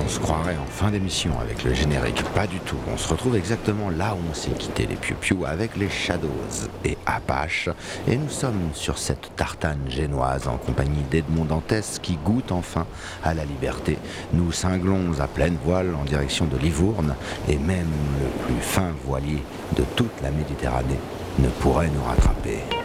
se croirait en fin d'émission avec le générique. Pas du tout. On se retrouve exactement là où on s'est quitté les Piou-Piou avec les Shadows et Apache. Et nous sommes sur cette tartane génoise en compagnie d'Edmond Dantès qui goûte enfin à la liberté. Nous cinglons à pleine voile en direction de Livourne et même le plus fin voilier de toute la Méditerranée ne pourrait nous rattraper.